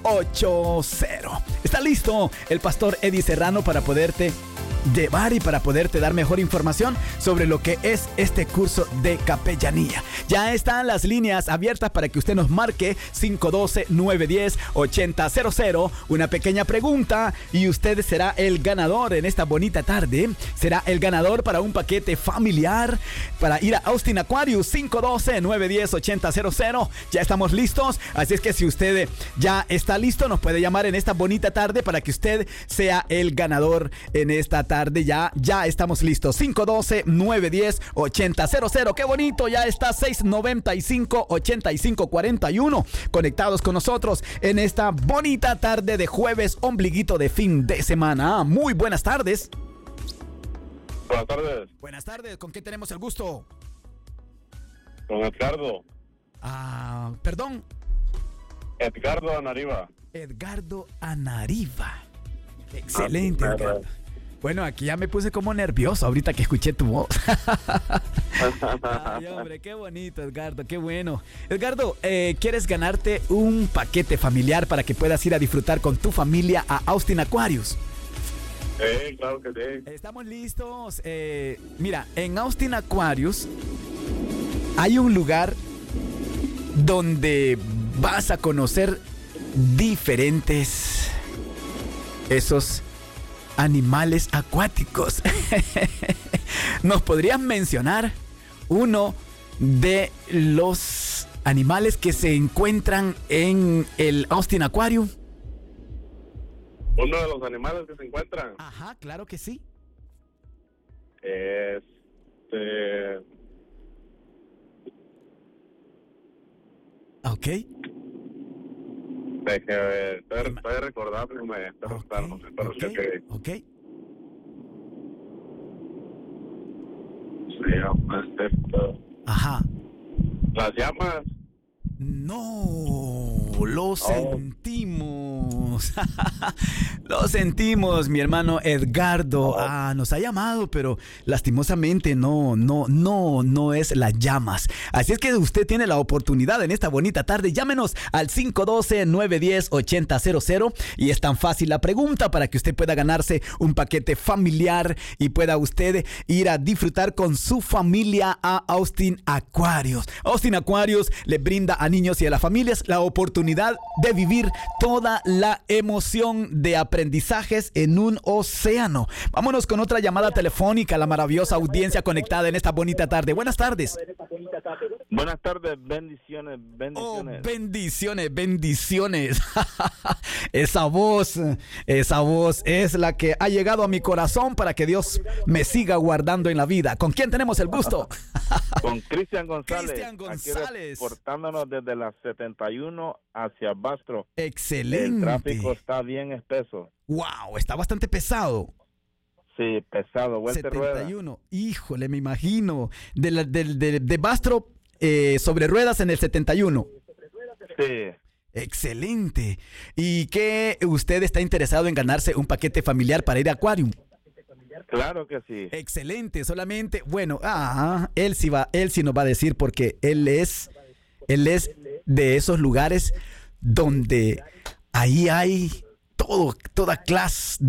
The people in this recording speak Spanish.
¿Está listo el pastor Eddie Serrano para poderte llevar y para poderte dar mejor información sobre lo que es este curso de capellanía? Ya están las líneas abiertas para que usted nos marque 512-910-8000. Una pequeña pregunta y usted será el ganador en esta bonita tarde. Será el ganador para un paquete familiar para ir a Austin Aquarius. 512-910-8000. Ya estamos listos, así es que si usted ya está listo, nos puede llamar en esta bonita tarde para que usted sea el ganador en esta tarde. Ya estamos listos. 512-910-8000. Qué bonito, ya está 695-8541 conectados con nosotros en esta bonita tarde de jueves, ombliguito de fin de semana. Muy buenas tardes. Buenas tardes. Buenas tardes, ¿con qué tenemos el gusto? Con Edgardo. Perdón. Edgardo Anariva. Edgardo Anariva. Excelente, Edgardo. Bueno, aquí ya me puse como nervioso ahorita que escuché tu voz. Ay, hombre, qué bonito, Edgardo, qué bueno. Edgardo, ¿quieres ganarte un paquete familiar para que puedas ir a disfrutar con tu familia a Austin Aquarius? Claro que sí. Estamos listos. Mira, en Austin Aquarius hay un lugar donde vas a conocer diferentes esos animales acuáticos. ¿Nos podrías mencionar uno de los animales que se encuentran en el Austin Aquarium? Uno de los animales que se encuentran. Ajá, claro que sí. Ok. Estoy recordando que me está gustando. Ok. Se llama Ajá. Las llamas. No, lo sentimos. Lo sentimos, mi hermano Edgardo. Nos ha llamado, pero lastimosamente no es las llamas. Así es que usted tiene la oportunidad en esta bonita tarde. Llámenos al 512-910-8000 y es tan fácil la pregunta para que usted pueda ganarse un paquete familiar y pueda usted ir a disfrutar con su familia a Austin Aquarius. Austin Aquarius le brinda a niños y a las familias la oportunidad de vivir toda la emoción de aprendizajes en un océano. Vámonos con otra llamada telefónica, la maravillosa audiencia conectada en esta bonita tarde. Buenas tardes. Buenas tardes, bendiciones. Oh, bendiciones. Esa voz es la que ha llegado a mi corazón para que Dios me siga guardando en la vida. ¿Con quién tenemos el gusto? Con Cristian González. Aquí reportándonos desde la 71 hacia Bastro. Excelente. El tráfico está bien espeso. Wow, está bastante pesado. Sí, pesado, vuelta 71. rueda. Híjole, me imagino. De Bastro sobre ruedas en el 71. Sí. Excelente. ¿Y qué usted está interesado en ganarse un paquete familiar para ir a Aquarium? Claro que sí. Excelente, solamente, bueno, él sí nos va a decir porque él es de esos lugares donde ahí hay toda clase